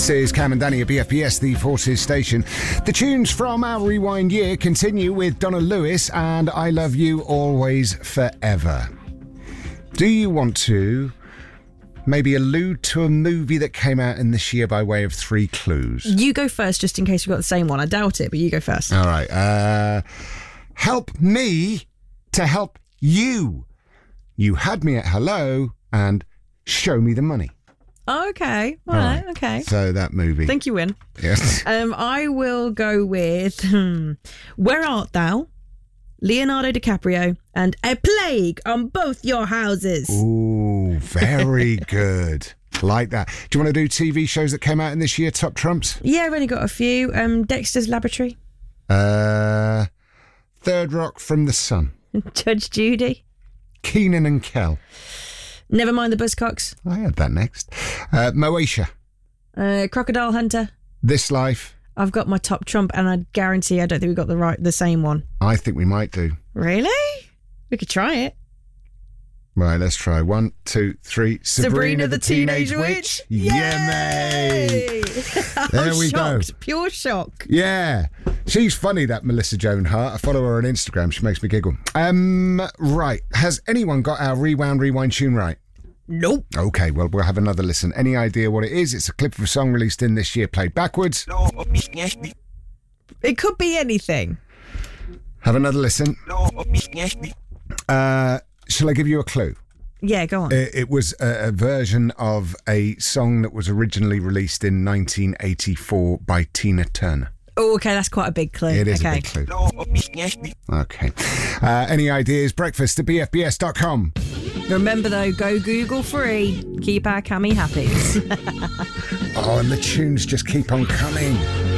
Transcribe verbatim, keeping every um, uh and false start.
This is Cam and Danny at B F B S, the Forces station. The tunes from our Rewind year continue with Donna Lewis and I Love You Always Forever. Do you want to maybe allude to a movie that came out in this year by way of three clues? You go first, just in case we've got the same one. I doubt it, but you go first. All right. Uh, help me to help you. You had me at hello and show me the money. Oh, okay. All, All right. right. Okay. So that movie. I think you win. Yes. Um, I will go with hmm, Where Art Thou? Leonardo DiCaprio and A Plague on Both Your Houses. Ooh, very good. Like that. Do you want to do T V shows that came out in this year, top trumps? Yeah, I've only got a few. Um, Dexter's Laboratory. Uh, Third Rock from the Sun. Judge Judy. Keenan and Kel. Never Mind the Buzzcocks. I had that next. Uh, Moesha. Uh, Crocodile Hunter. This Life. I've got my top trump, and I guarantee I don't think we got the right, the same one. I think we might do. Really? We could try it. Right, let's try. One, two, three. Sabrina, Sabrina the, the Teenage, Teenage Witch. Witch. Yay! Yeah, mate. There I'm we shocked. go. Pure shock. Yeah. She's funny, that Melissa Joan Hart. I follow her on Instagram. She makes me giggle. Um, right. Has anyone got our Rewound Rewind tune right? Nope. Okay, well, we'll have another listen. Any idea what it is? It's a clip of a song released in this year, played backwards. It could be anything. Have another listen. Uh, shall I give you a clue? Yeah, go on. It, it was a, a version of a song that was originally released in nineteen eighty-four by Tina Turner. Oh, okay, that's quite a big clue. It is okay. a big clue. Okay. Uh, any ideas? Breakfast at b f b s dot com. Remember, though, go Google free. Keep our Cammy happy. Oh, and the tunes just keep on coming.